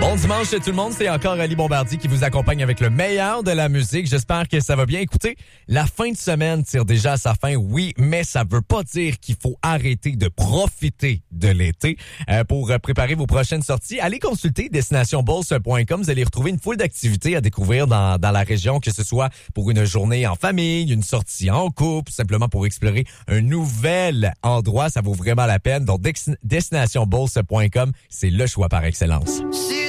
Bon dimanche tout le monde, c'est encore Ali Bombardier qui vous accompagne avec le meilleur de la musique. J'espère que ça va bien. Écoutez, la fin de semaine tire déjà à sa fin, oui, mais ça veut pas dire qu'il faut arrêter de profiter de l'été. Pour préparer vos prochaines sorties, allez consulter destinationbols.com. Vous allez retrouver une foule d'activités à découvrir dans la région, que ce soit pour une journée en famille, une sortie en couple, simplement pour explorer un nouvel endroit. Ça vaut vraiment la peine. Donc, destinationbols.com, c'est le choix par excellence.